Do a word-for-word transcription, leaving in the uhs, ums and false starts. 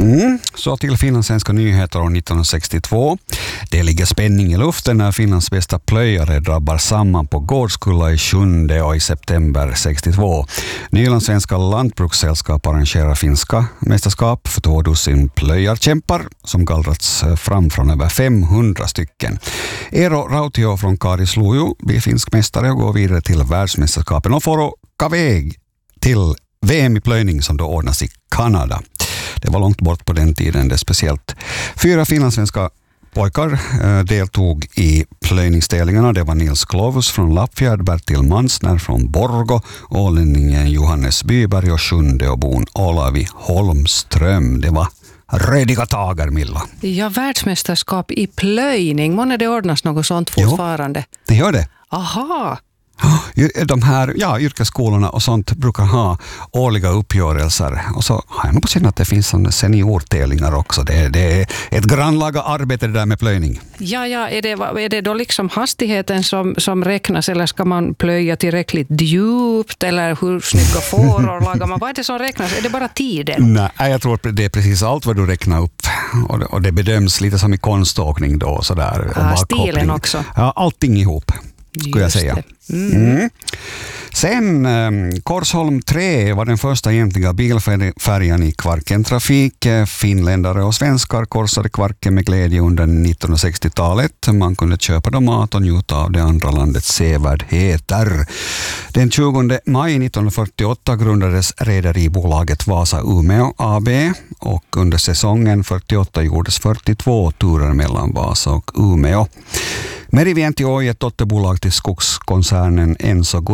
Mm, så till finlandssvenska nyheter år nittonhundrasextiotvå. Det ligger spänning i luften när Finlands bästa plöjare drabbar samman på Gårdskulla i sjunde och i september sextiotvå. Nylandssvenska lantbrukssällskap arrangerar finska mästerskap för två dussin plöjarkämpar som gallrats fram från över femhundra stycken. Eero Rautio från Karisluju blir finsk mästare och går vidare till världsmästerskapen och får åka väg till V M i plöjning som då ordnas i Kanada. Det var långt bort på den tiden, det är speciellt. Fyra finlandssvenska pojkar eh, deltog i plöjningstävlingarna. Det var Nils Klovus från Lappfjärd, Bertil Mansner från Borgo, ålänningen Johannes Byberg och sjunde och bon Olavi Holmström. Det var rediga tagar, Milla. Ja, världsmästerskap i plöjning. Månne det ordnas något sånt fortfarande? Jo, det gör det. Aha. De här ja, yrkesskolorna och sånt brukar ha årliga uppgörelser. Och så har jag nog på känna att det finns seniortävlingar också. Det är, det är ett grannlaga arbete det där med plöjning. Ja, ja. Är det, är det då liksom hastigheten som, som räknas eller ska man plöja tillräckligt djupt eller hur snygga fåror lagar man? Vad är det som räknas? Är det bara tiden? Nej, jag tror att det är precis allt vad du räknar upp. Och det, och det bedöms lite som i konståkning då. Sådär, ja, stilen också. Ja, allting ihop. Skulle jag säga. Mm. Mm. Sen eh, Korsholm tre var den första egentliga bilfärjan i Kvarken-trafik. Finländare och svenskar korsade Kvarken med glädje under nittonhundrasextiotalet. Man kunde köpa dem mat och njuta av det andra landets sevärdheter. Den tjugonde maj nittonhundrafyrtioåtta grundades redaribolaget Vasa Umeå A B och under säsongen fyrtioåtta gjordes fyrtiotvå turer mellan Vasa och Umeå. Merivienti Oy är ett dotterbolag till skogskoncernen Enso